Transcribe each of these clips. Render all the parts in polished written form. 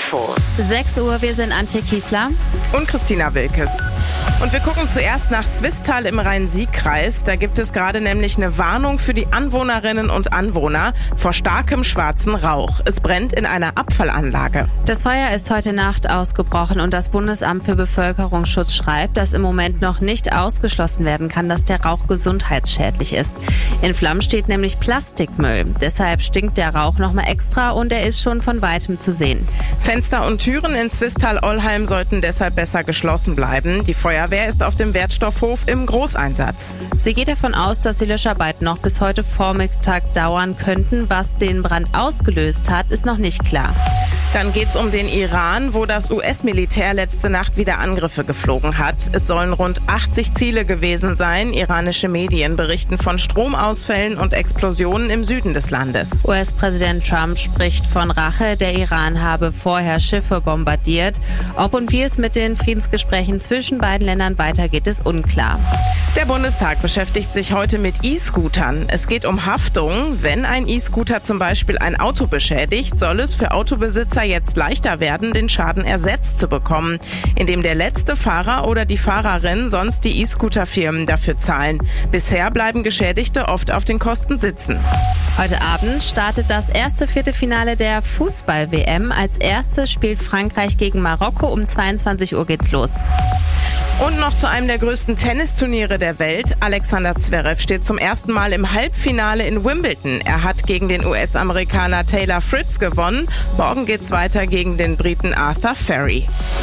Infos. 6 Uhr, wir sind Antje Kiesler und Christina Wilkes. Und wir gucken zuerst nach Swisttal im Rhein-Sieg-Kreis. Da gibt es gerade nämlich eine Warnung für die Anwohnerinnen und Anwohner vor starkem schwarzen Rauch. Es brennt in einer Abfallanlage. Das Feuer ist heute Nacht ausgebrochen und das Bundesamt für Bevölkerungsschutz schreibt, dass im Moment noch nicht ausgeschlossen werden kann, dass der Rauch gesundheitsschädlich ist. In Flammen steht nämlich Plastikmüll. Deshalb stinkt der Rauch nochmal extra und er ist schon von weitem zu sehen. Fenster und Türen in Swisttal-Ollheim sollten deshalb besser geschlossen bleiben. Die Feuerwehr ist auf dem Wertstoffhof im Großeinsatz. Sie geht davon aus, dass die Löscharbeiten noch bis heute Vormittag dauern könnten. Was den Brand ausgelöst hat, ist noch nicht klar. Dann geht's um den Iran, wo das US-Militär letzte Nacht wieder Angriffe geflogen hat. Es sollen rund 80 Ziele gewesen sein. Iranische Medien berichten von Stromausfällen und Explosionen im Süden des Landes. US-Präsident Trump spricht von Rache. Der Iran habe vorher Schiffe bombardiert. Ob und wie es mit den Friedensgesprächen zwischen beiden Ländern weitergeht, ist unklar. Der Bundestag beschäftigt sich heute mit E-Scootern. Es geht um Haftung. Wenn ein E-Scooter zum Beispiel ein Auto beschädigt, soll es für Autobesitzer jetzt leichter werden, den Schaden ersetzt zu bekommen, indem der letzte Fahrer oder die Fahrerin sonst die E-Scooter-Firmen dafür zahlen. Bisher bleiben Geschädigte oft auf den Kosten sitzen. Heute Abend startet das erste Viertelfinale der Fußball-WM. Als erstes spielt Frankreich gegen Marokko. Um 22 Uhr geht's los. Und noch zu einem der größten Tennisturniere der Welt. Alexander Zverev steht zum ersten Mal im Halbfinale in Wimbledon. Er hat gegen den US-Amerikaner Taylor Fritz gewonnen. Morgen geht's weiter gegen den Briten Arthur Ferry.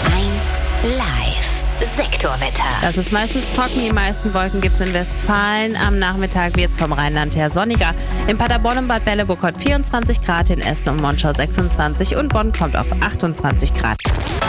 1 Live. Sektorwetter. Das ist meistens trocken, die meisten Wolken gibt's in Westfalen. Am Nachmittag wird's vom Rheinland her sonniger. In Paderborn und Bad Berleburg heute 24 Grad, in Essen und Monschau 26 und Bonn kommt auf 28 Grad.